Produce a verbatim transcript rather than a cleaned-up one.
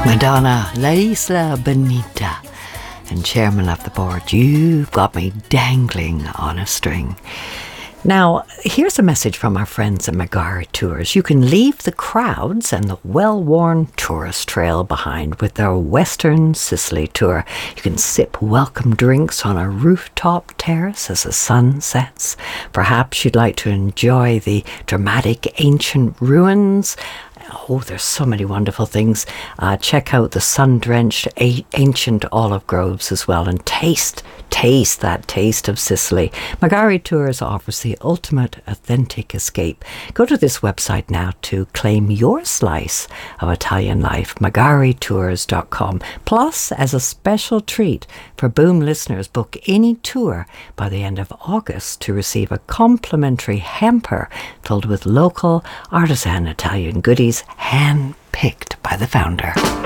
Madonna, La Isla Bonita, and chairman of the board, you've got me dangling on a string. Now, here's a message from our friends at Magari Tours. You can leave the crowds and the well-worn tourist trail behind with their Western Sicily tour. You can sip welcome drinks on a rooftop terrace as the sun sets. Perhaps you'd like to enjoy the dramatic ancient ruins. Oh, there's so many wonderful things. Uh, check out the sun-drenched a- ancient olive groves as well, and taste, taste that taste of Sicily. Magari Tours offers the ultimate authentic escape. Go to this website now to claim your slice of Italian life, magari tours dot com. Plus, as a special treat for Boom listeners, book any tour by the end of August to receive a complimentary hamper filled with local artisan Italian goodies, hand-picked by the founder.